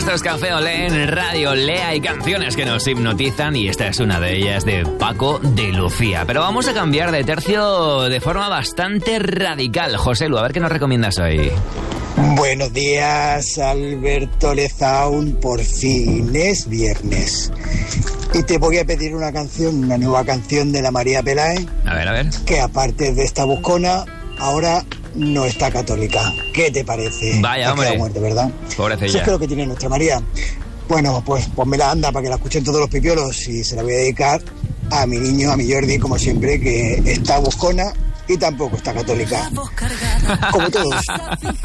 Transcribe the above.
Esto es Café Olé en Radio Lea. Hay canciones que nos hipnotizan y esta es una de ellas, de Paco de Lucía. Pero vamos a cambiar de tercio de forma bastante radical. José Lu, a ver qué nos recomiendas hoy. Buenos días, Alberto Lezaun. Por fin es viernes. Y te voy a pedir una canción, una nueva canción de la María Peláez. A ver. Que aparte de esta buscona, ahora no está católica. ¿Qué te parece? Vaya, hombre. Muerte, ¿verdad? Pobrecilla. Eso es lo que tiene nuestra María. Bueno, pues ponmela, anda, para que la escuchen todos los pipiolos. Y se la voy a dedicar a mi niño, a mi Jordi, como siempre, que está buscona y tampoco está católica. Como todos.